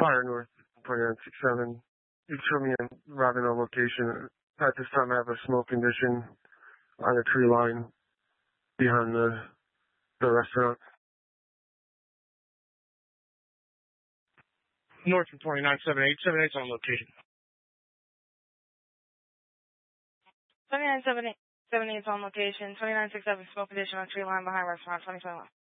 Fire North 2967. You show me a Robinette location. At this time, I have a smoke condition on a tree line behind the restaurant. North from 2978. 78's on location. 2978 is on location. 2967 smoke condition on tree line behind restaurant 27.